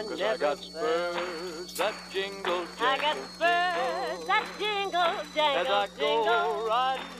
'cause I got spurs that jingle, jangle, I got spurs that jingle, jangle, as I jingle. go riding